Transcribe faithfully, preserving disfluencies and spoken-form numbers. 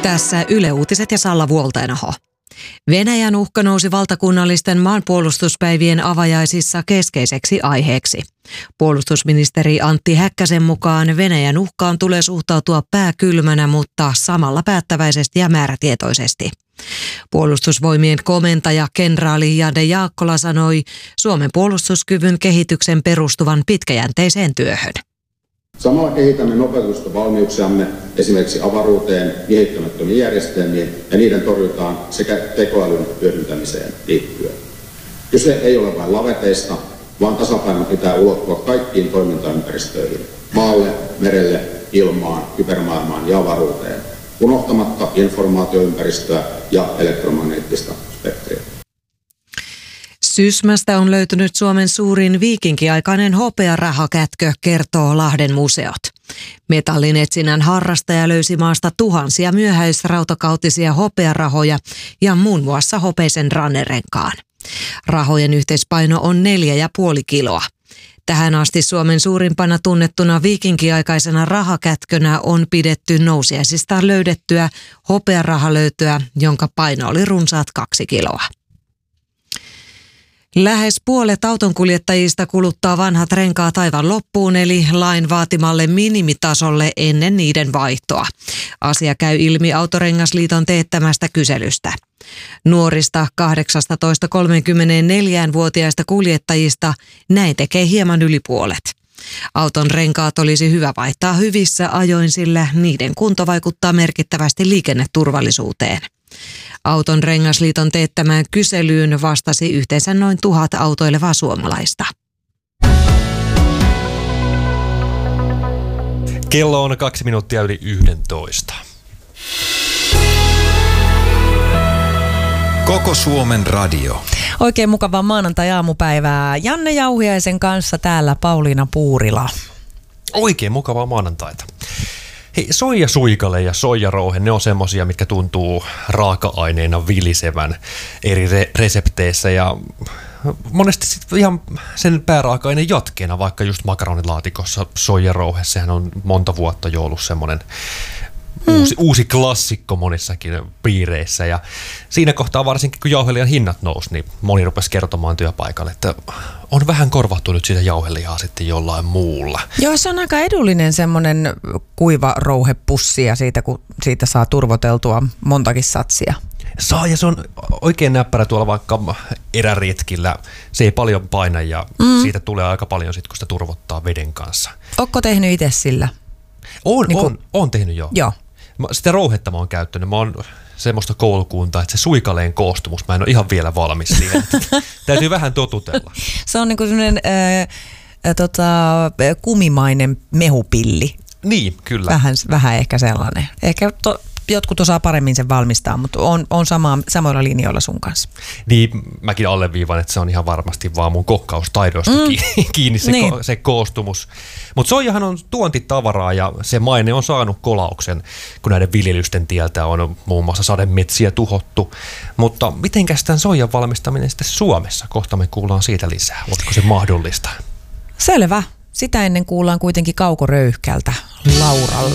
Tässä Yle Uutiset ja Salla Vuoltenaho. Venäjän uhka nousi valtakunnallisten maanpuolustuspäivien avajaisissa keskeiseksi aiheeksi. Puolustusministeri Antti Häkkäsen mukaan Venäjän uhkaan tulee suhtautua pääkylmänä, mutta samalla päättäväisesti ja määrätietoisesti. Puolustusvoimien komentaja kenraali Jade Jaakkola sanoi Suomen puolustuskyvyn kehityksen perustuvan pitkäjänteiseen työhön. Samalla kehitämme nopeutusta valmiuksiamme esimerkiksi avaruuteen, miehittämättömiin järjestelmiin ja niiden torjutaan sekä tekoälyn hyödyntämiseen liittyen. Kyse ei ole vain laveteista, vaan tasapaino pitää ulottua kaikkiin toimintaympäristöihin, maalle, merelle, ilmaan, kybermaailmaan ja avaruuteen, unohtamatta informaatioympäristöä ja elektromagneettista spektriä. Sysmästä on löytynyt Suomen suurin viikinkiaikainen hopearahakätkö, kertoo Lahden museot. Metallin etsinnän harrastaja löysi maasta tuhansia myöhäisrautakautisia hopearahoja ja muun muassa hopeisen rannerenkaan. Rahojen yhteispaino on neljä ja puoli kiloa. Tähän asti Suomen suurimpana tunnettuna viikinkiaikaisena rahakätkönä on pidetty nousiaisista löydettyä hopearahalöytöä, jonka paino oli runsaat kaksi kiloa. Lähes puolet autonkuljettajista kuluttaa vanhat renkaat aivan loppuun, eli lain vaatimalle minimitasolle ennen niiden vaihtoa. Asia käy ilmi Autorengasliiton teettämästä kyselystä. Nuorista kahdeksastatoista kolmekymmentäneljä-vuotiaista kuljettajista näin tekee hieman yli puolet. Auton renkaat olisi hyvä vaihtaa hyvissä ajoin, sillä niiden kunto vaikuttaa merkittävästi liikenneturvallisuuteen. Auton rengasliiton teettämään kyselyyn vastasi yhteensä noin tuhat autoilevaa suomalaista. Kello on kaksi minuuttia yli yhdentoista. Koko Suomen radio. Oikein mukavaa maanantai-aamupäivää Janne Jauhiaisen kanssa täällä Pauliina Puurila. Oikein mukavaa maanantaita. Hei, soijasuikale ja soijarouhe, ne on semmosia, mitkä tuntuu raaka-aineena vilisevän eri re- resepteissä ja monesti sitten ihan sen pääraaka-aineen jatkeena, vaikka just makaronilaatikossa soijarouhe, sehän on monta vuotta jo ollut semmoinen mm. uusi, uusi klassikko monissakin piireissä ja siinä kohtaa varsinkin kun jauhelijan hinnat nousi, niin moni rupesi kertomaan työpaikalle, että on vähän korvattu nyt sitä jauhelijaa sitten jollain muulla. Joo, se on aika edullinen semmoinen kuiva rouhepussi ja siitä, kun siitä saa turvoteltua montakin satsia. Saa, ja se on oikein näppärä tuolla vaikka eräretkillä. Se ei paljon paina ja mm. siitä tulee aika paljon sit, kun sitä turvottaa veden kanssa. Ootko tehnyt itse sillä? On, niin kun... on, on tehnyt jo. Joo. Mä, sitä rouhetta mä oon käyttänyt. Mä oon semmoista koulukuntaa, että se suikaleen koostumus, mä en ole ihan vielä valmis siihen. Täytyy vähän totutella. Se on niin kuin semmoinen äh, tota, kumimainen mehupilli. Niin, kyllä. Vähän, vähän ehkä sellainen. Ehkä to, jotkut osaa paremmin sen valmistaa, mutta on, on sama, samoilla linjoilla sun kanssa. Niin, mäkin alleviivan, että se on ihan varmasti vaan mun kokkaustaidoista mm. kiinni se, niin. ko, se koostumus. Mutta soijahan on tuontitavaraa ja se maine on saanut kolauksen, kun näiden viljelysten tieltä on muun muassa sademetsiä tuhottu. Mutta mitenkäs tämän soijan valmistaminen sitten Suomessa? Kohta me kuullaan siitä lisää. Oletko se mahdollista? Selvä. Sitä ennen kuullaan kuitenkin Kauko Röyhkältä Lauralla.